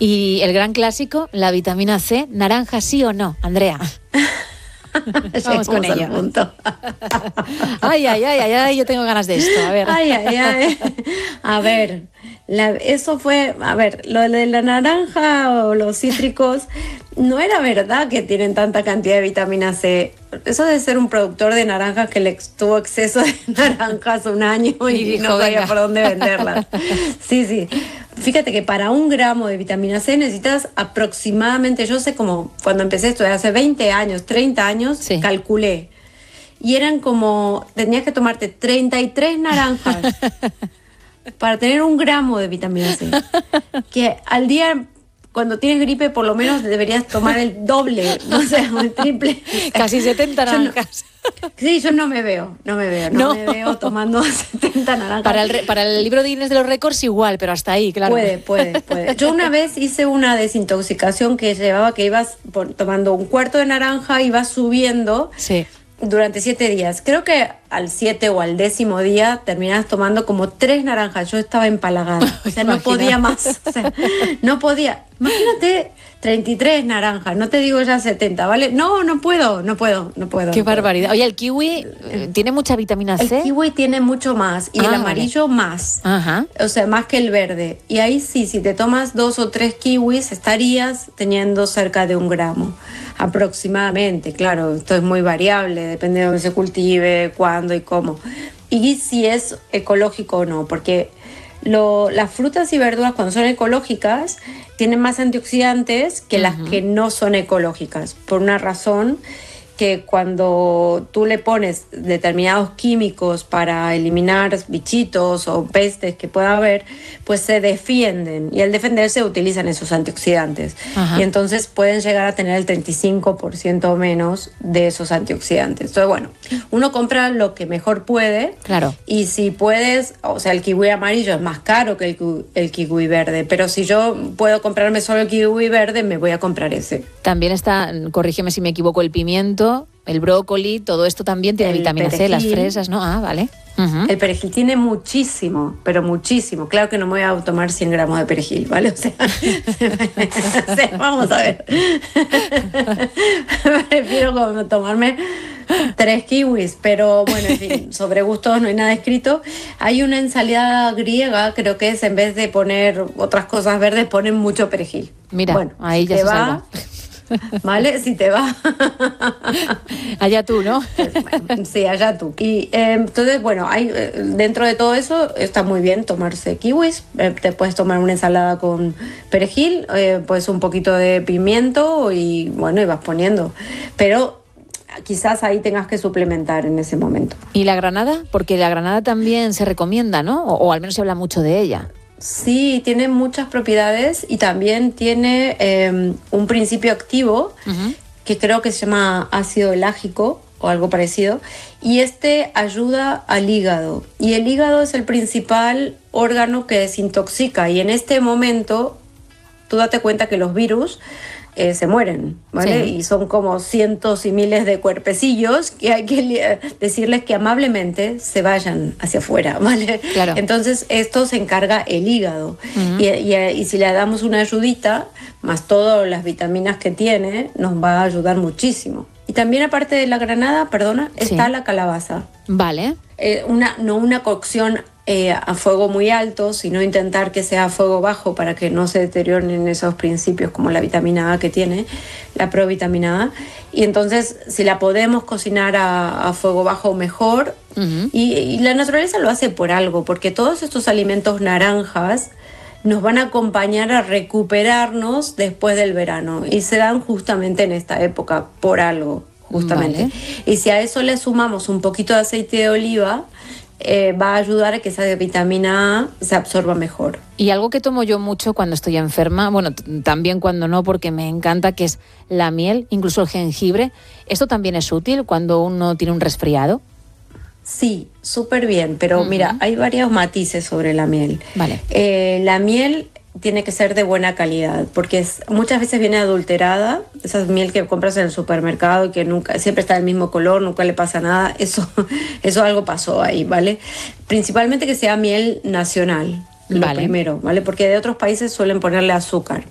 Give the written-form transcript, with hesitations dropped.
Y el gran clásico, la vitamina C, naranja sí o no, Andrea. Vamos con ello. Ay, yo tengo ganas de esto. A ver. A ver, eso fue, lo de la naranja o los cítricos, no era verdad que tienen tanta cantidad de vitamina C. Eso de ser un productor de naranjas que le tuvo exceso de naranjas un año y dijo, no sabía por dónde venderlas. Sí. Fíjate que para 1 gramo de vitamina C necesitas aproximadamente, yo sé como cuando empecé esto, hace 20 años, 30 años, sí. Calculé. Y eran como, tenías que tomarte 33 naranjas para tener 1 gramo de vitamina C. Que al día, cuando tienes gripe, por lo menos deberías tomar el doble, no sé, el triple. Casi 70 naranjas. Yo no me veo tomando 70 naranjas. Para el libro de Guinness de los récords igual, pero hasta ahí, claro. Puede. Yo una vez hice una desintoxicación que llevaba que ibas tomando 1/4 de naranja y vas subiendo. Sí. Durante 7 días. Creo que al 7 o al 10º día terminabas tomando como 3 naranjas. Yo estaba empalagada. O sea, no podía más. O sea, no podía. Imagínate 33 naranjas. No te digo ya 70, ¿vale? No puedo. Qué barbaridad. Oye, ¿el kiwi tiene mucha vitamina C? El kiwi tiene mucho más. Y el amarillo más. Ajá. O sea, más que el verde. Y ahí sí, si te tomas 2 o 3 kiwis, estarías teniendo cerca de 1 gramo. Aproximadamente, claro, esto es muy variable, depende de dónde se cultive, cuándo y cómo. Y si es ecológico o no, porque las frutas y verduras cuando son ecológicas tienen más antioxidantes que las que no son ecológicas, por una razón que cuando tú le pones determinados químicos para eliminar bichitos o pestes que pueda haber, pues se defienden y al defenderse utilizan esos antioxidantes. Ajá. Y entonces pueden llegar a tener el 35% menos de esos antioxidantes. Entonces, bueno, uno compra lo que mejor puede. Claro. Y si puedes, o sea, el kiwi amarillo es más caro que el kiwi verde, pero si yo puedo comprarme solo el kiwi verde, me voy a comprar ese. También está, corrígeme si me equivoco, el pimiento, el brócoli, todo esto también tiene vitamina C, las fresas, ¿no? Ah, vale. Uh-huh. El perejil tiene muchísimo, pero muchísimo. Claro que no me voy a tomar 100 gramos de perejil, ¿vale? O sea, vamos a ver. Prefiero como tomarme 3 kiwis, pero bueno, en fin, sobre gustos no hay nada escrito. Hay una ensalada griega, creo que es, en vez de poner otras cosas verdes, ponen mucho perejil. Mira, bueno, ahí si ya se salva. ¿Vale? Si te va. Allá tú, ¿no? Sí, allá tú. Y entonces, bueno, dentro de todo eso está muy bien tomarse kiwis. Te puedes tomar una ensalada con perejil, pues un poquito de pimiento y bueno, y vas poniendo. Pero quizás ahí tengas que suplementar en ese momento. ¿Y la granada? Porque la granada también se recomienda, ¿no? O al menos se habla mucho de ella. Sí, tiene muchas propiedades y también tiene un principio activo que creo que se llama ácido elágico o algo parecido, y este ayuda al hígado. Y el hígado es el principal órgano que desintoxica, y en este momento tú date cuenta que los virus se mueren, ¿vale? Sí. Y son como cientos y miles de cuerpecillos que hay que decirles que amablemente se vayan hacia afuera, ¿vale? Claro. Entonces esto se encarga el hígado. Y si le damos una ayudita, más todas las vitaminas que tiene, nos va a ayudar muchísimo. Y también aparte de la granada, está la calabaza. Vale. No una cocción a fuego muy alto, sino intentar que sea a fuego bajo para que no se deterioren esos principios como la vitamina A que tiene, la provitamina A. Y entonces, si la podemos cocinar a fuego bajo, mejor. Y la naturaleza lo hace por algo, porque todos estos alimentos naranjas nos van a acompañar a recuperarnos después del verano y se dan justamente en esta época por algo, justamente. Vale. Y si a eso le sumamos un poquito de aceite de oliva, va a ayudar a que esa vitamina A se absorba mejor. Y algo que tomo yo mucho cuando estoy enferma, bueno, también cuando no, porque me encanta, que es la miel, incluso el jengibre. ¿Esto también es útil cuando uno tiene un resfriado? Sí, súper bien, pero mira, hay varios matices sobre la miel. Vale. La miel tiene que ser de buena calidad, porque muchas veces viene adulterada, esa miel que compras en el supermercado y que siempre está del mismo color, nunca le pasa nada, eso algo pasó ahí, ¿vale? Principalmente que sea miel nacional, lo primero, ¿vale? Porque de otros países suelen ponerle azúcar.